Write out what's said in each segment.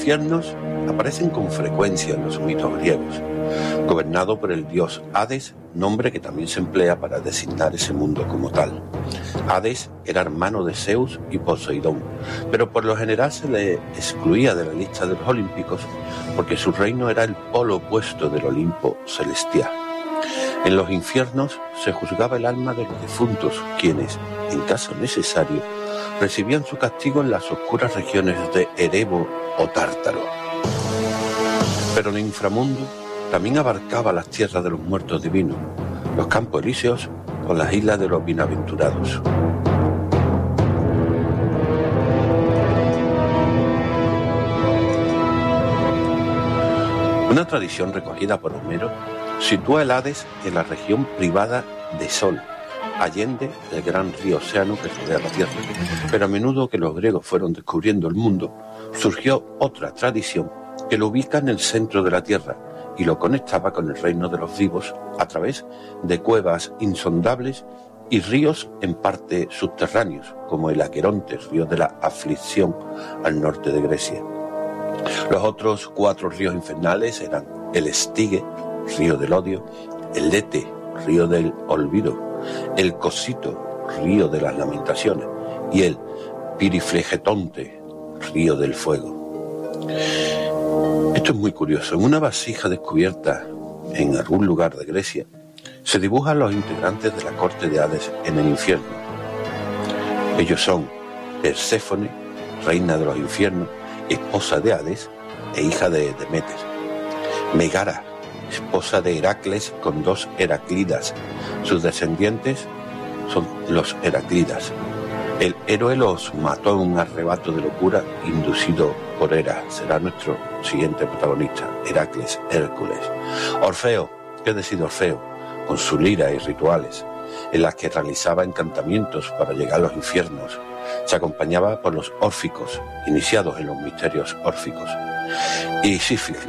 infiernos aparecen con frecuencia en los mitos griegos, gobernado por el dios Hades, nombre que también se emplea para designar ese mundo como tal. Hades era hermano de Zeus y Poseidón, pero por lo general se le excluía de la lista de los olímpicos porque su reino era el polo opuesto del Olimpo celestial. En los infiernos se juzgaba el alma de los difuntos, quienes, en caso necesario, recibían su castigo en las oscuras regiones de Erebo o Tártaro. Pero el inframundo también abarcaba las tierras de los muertos divinos, los campos elíseos o las islas de los bienaventurados. Una tradición recogida por Homero sitúa el Hades en la región privada de Sol, allende el gran río Océano que rodea la Tierra. Pero a menudo que los griegos fueron descubriendo el mundo, surgió otra tradición que lo ubica en el centro de la Tierra y lo conectaba con el reino de los vivos a través de cuevas insondables y ríos en parte subterráneos, como el Aqueronte, río de la aflicción al norte de Grecia. Los otros 4 ríos infernales eran el Estige, río del odio, el Lete, río del olvido, el Cosito, río de las lamentaciones, y el Piriflegetonte, río del fuego. Esto es muy curioso. En una vasija descubierta en algún lugar de Grecia, se dibujan los integrantes de la corte de Hades en el infierno. Ellos son Perséfone, reina de los infiernos, esposa de Hades e hija de Demeter; Megara, esposa de Heracles con 2 Heraclidas. Sus descendientes son los Heraclidas. El héroe los mató en un arrebato de locura inducido por Hera. Será nuestro siguiente protagonista, Heracles, Hércules. Orfeo, ¿qué decide Orfeo? Con su lira y rituales, en las que realizaba encantamientos para llegar a los infiernos. Se acompañaba por los órficos, iniciados en los misterios órficos. Y Sísifo,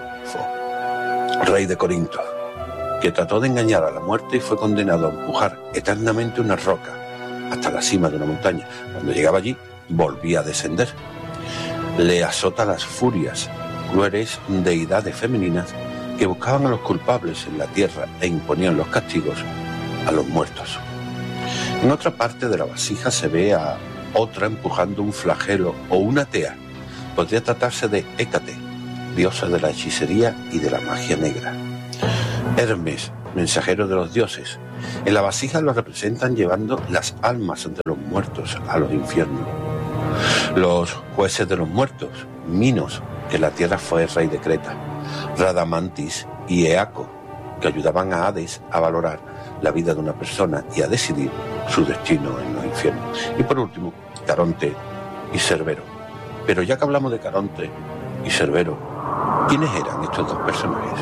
rey de Corinto, que trató de engañar a la muerte y fue condenado a empujar eternamente una roca hasta la cima de una montaña. Cuando llegaba allí, volvía a descender. Le azota las furias, crueles deidades femeninas que buscaban a los culpables en la tierra e imponían los castigos a los muertos. En otra parte de la vasija se ve a otra empujando un flagelo o una tea. Podría tratarse de Hécate, diosa de la hechicería y de la magia negra. Hermes, mensajero de los dioses. En la vasija lo representan llevando las almas de los muertos a los infiernos. Los jueces de los muertos, Minos, que en la tierra fue rey de Creta, Radamantis y Eaco, que ayudaban a Hades a valorar la vida de una persona y a decidir su destino en los infiernos. Y por último, Caronte y Cerbero. Pero ya que hablamos de Caronte y Cerbero, ¿quiénes eran estos 2 personajes?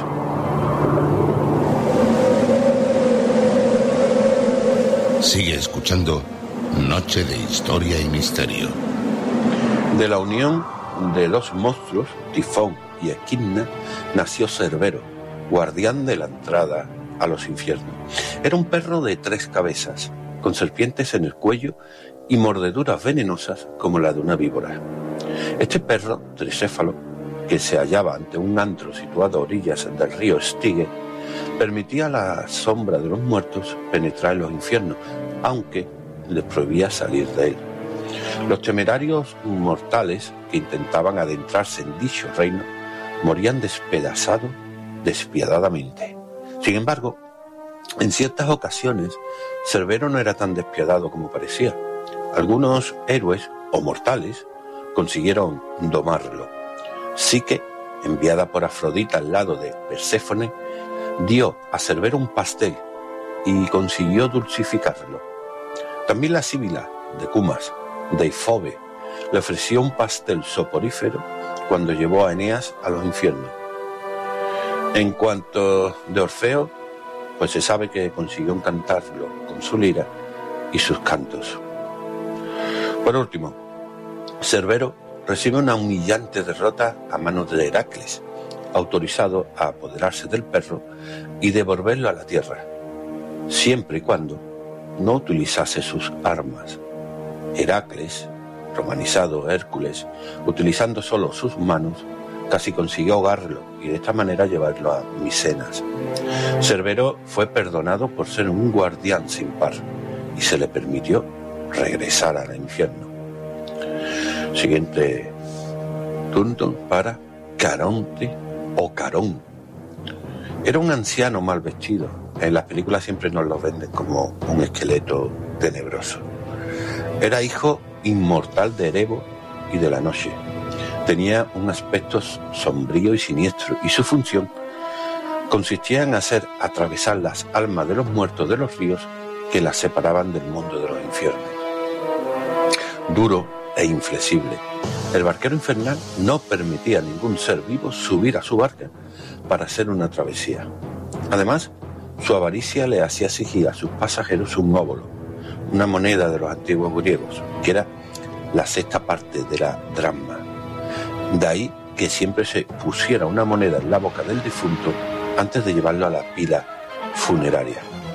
Sigue escuchando Noche de Historia y Misterio. De la unión de los monstruos, Tifón y Equidna, nació Cerbero, guardián de la entrada a los infiernos. Era un perro de 3 cabezas, con serpientes en el cuello y mordeduras venenosas como la de una víbora. Este perro tricéfalo, que se hallaba ante un antro situado a orillas del río Estige, permitía a la sombra de los muertos penetrar en los infiernos, aunque les prohibía salir de él. Los temerarios mortales que intentaban adentrarse en dicho reino morían despedazados despiadadamente. Sin embargo, en ciertas ocasiones, Cerbero no era tan despiadado como parecía. Algunos héroes o mortales consiguieron domarlo. Psique, enviada por Afrodita al lado de Perséfone, dio a Cerbero un pastel y consiguió dulcificarlo. También la Síbila de Cumas, Deifobe, le ofreció un pastel soporífero cuando llevó a Eneas a los infiernos. En cuanto de Orfeo, pues se sabe que consiguió encantarlo con su lira y sus cantos. Por último, Cerbero recibe una humillante derrota a manos de Heracles, autorizado a apoderarse del perro y devolverlo a la tierra, siempre y cuando no utilizase sus armas. Heracles, romanizado Hércules, utilizando solo sus manos, casi consiguió ahogarlo y de esta manera llevarlo a Micenas. Cerbero fue perdonado por ser un guardián sin par y se le permitió regresar al infierno. Siguiente turno para Caronte o Carón. Era un anciano mal vestido. En las películas siempre nos lo venden como un esqueleto tenebroso. Era hijo inmortal de Erebo y de la noche. Tenía un aspecto sombrío y siniestro, y su función consistía en hacer atravesar las almas de los muertos de los ríos que las separaban del mundo de los infiernos. Duro e inflexible, el barquero infernal no permitía a ningún ser vivo subir a su barca para hacer una travesía. Además, su avaricia le hacía exigir a sus pasajeros un óbolo, una moneda de los antiguos griegos, que era la sexta parte de la dracma. De ahí que siempre se pusiera una moneda en la boca del difunto antes de llevarlo a la pila funeraria.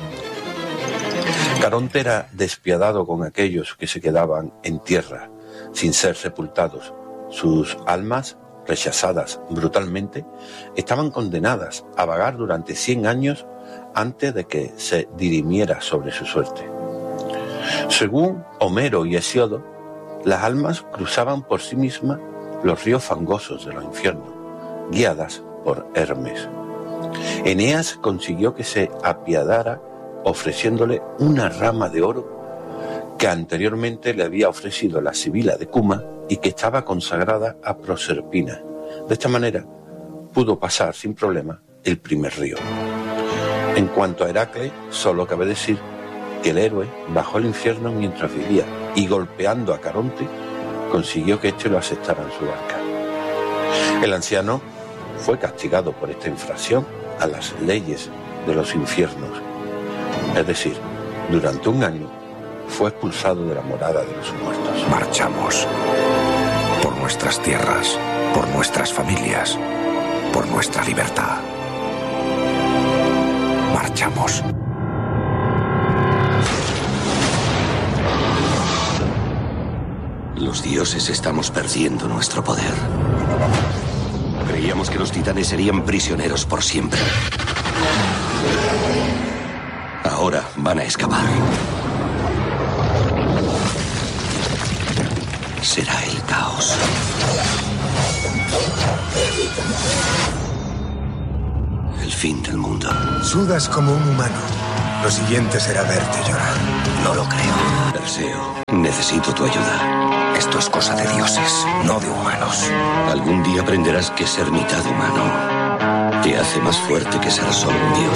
Caronte era despiadado con aquellos que se quedaban en tierra sin ser sepultados. Sus almas, rechazadas brutalmente, estaban condenadas a vagar durante 100 años antes de que se dirimiera sobre su suerte. Según Homero y Hesíodo, las almas cruzaban por sí mismas los ríos fangosos de los infiernos, guiadas por Hermes. Eneas consiguió que se apiadara ofreciéndole una rama de oro que anteriormente le había ofrecido la sibila de Cuma y que estaba consagrada a Proserpina. De esta manera pudo pasar sin problema el primer río. En cuanto a Heracles, solo cabe decir que el héroe bajó al infierno mientras vivía y, golpeando a Caronte, consiguió que éste lo aceptara en su barca. El anciano fue castigado por esta infracción a las leyes de los infiernos, es decir, durante 1 año fue expulsado de la morada de los muertos. Marchamos por nuestras tierras, por nuestras familias, por nuestra libertad. Marchamos. Los dioses estamos perdiendo nuestro poder. Creíamos que los titanes serían prisioneros por siempre. Ahora van a escapar. Será el caos. El fin del mundo. Sudas como un humano. Lo siguiente será verte llorar. No lo creo. Perseo, necesito tu ayuda. Esto es cosa de dioses, no de humanos. Algún día aprenderás que ser mitad humano te hace más fuerte que ser solo un dios.